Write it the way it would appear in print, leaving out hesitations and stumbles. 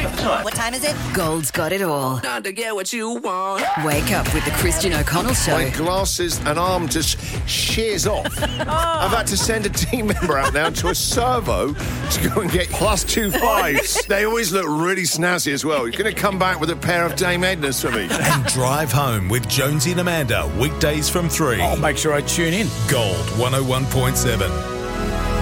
What time is it? Gold's got it all. Time to get what you want. Wake up with the Christian O'Connell Show. My glasses and arm just shears off. I've had to send a team member out now to a servo to go and get +2 fives. They always look really snazzy as well. You're going to come back with a pair of Dame Ednas for me. And drive home with Jonesy and Amanda, weekdays from 3. I'll make sure I tune in. Gold 101.7.